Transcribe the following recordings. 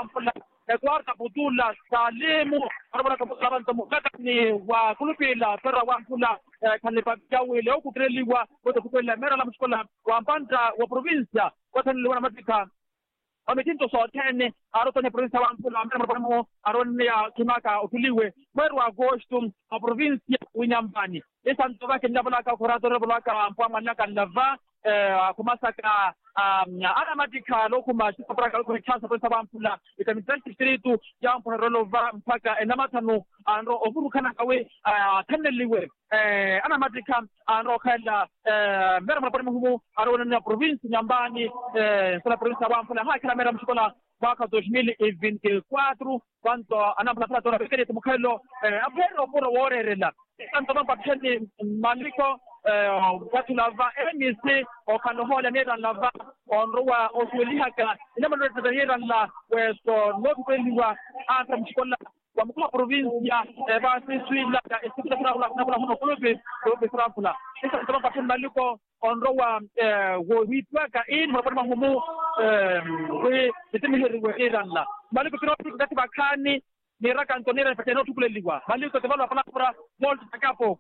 Eduardo Abdullah Salimu arabana kabanta mukatani wa kulupila pera wa kula kanipa jawi leo kutreliwa wote kukwela mera la mshkola wa mpanda wa provincia watani wana matika ametinto sotene arotone provincia wa mpula mera mramo arone ya kimaka utuliwe mweru wa agosto wa provincia winyambani esa ntoka kenda balaka kurato balaka mpama naka lava kumasaka ana matika lokuma chipapraka ko chance kwa sabampula ikamitsaki district jampo rolova mpaka enamatano ando ovurukana kawe taneliwe ana matika ando khala mera mapani muhumu arona na province nyambani sala province sabampula hakala mera mshikola mwaka 2024 quanto anapla platora pekere tumukhelo apero puro worerela tanto mapateni maliko watu lava MSC okanohola nera lava onroa oswelihaka inamalo tadahira la westo nokupeliwa anta mshikola wa mkuu wa provincia basi swila esikuta kuna huno kulubi frafula esa kama pateni maliko onroa witwaka in mapana humu we bitimihiri wera la maliko piro kati bakani niraka antonera pateno tukuleliwa maliko tebalo palapra volt takapo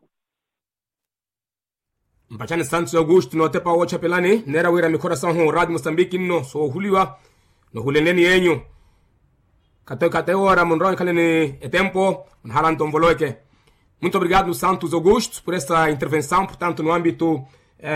mpachane Santos Augusto no tepa wocha pelani nera wira mikoração ho rádio Moçambique no so huliwa no huleneni yenyu kate hora monron kalene é tempo haran tomboloke. Muito obrigado Santos Augusto por essa intervenção, portanto no âmbito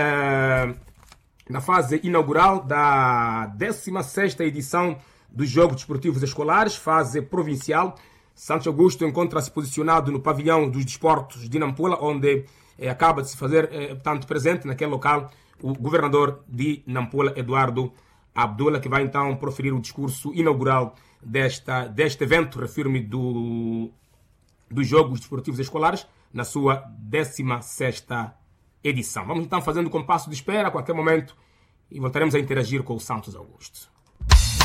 na fase inaugural da 16ª edição dos Jogos Desportivos Escolares, fase provincial. Santos Augusto encontra-se posicionado no pavilhão dos desportos de Nampula, onde acaba de se fazer, portanto, presente naquele local o governador de Nampula, Eduardo Abdullah, que vai então proferir o discurso inaugural deste evento, refiro-me dos Jogos Desportivos Escolares, na sua 16ª edição. Vamos então fazendo um compasso de espera a qualquer momento e voltaremos a interagir com o Santos Augusto.